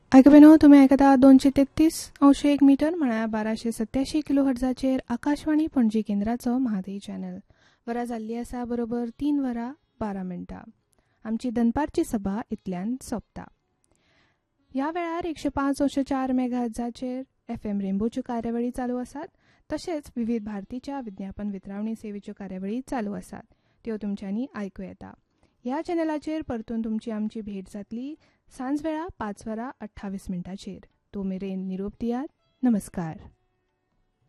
ऐकबेनो तुम्ही ऐकता 233.1 मीटर म्हळ्यार 1287 किलो हर्जाचेर आकाशवाणी पणजी केंद्राचो म्हादई चॅनल. वरां जाल्ली आसा बरोबर 3 वरां 12 मिनटां. आमची दनपारची सभा इतल्यान सोंपता. ह्या वेळार 105.4 मेगाहर्जाचेर FM रेनबोच्यो कार्यावळी चालू आसात. तशेंच विविध भारतीच्या विज्ञापन वितरावणी सेवेच्यो कार्यावळी चालू आसात. त्यो तुमच्यांनी आयकूं येता. ह्या चॅनलाचेर परतून तुमची आमची भेट जातली सांज वेळा 5 वरां 28 मिनटांचेर. तो मेरेन निरोप दियात. नमस्कार.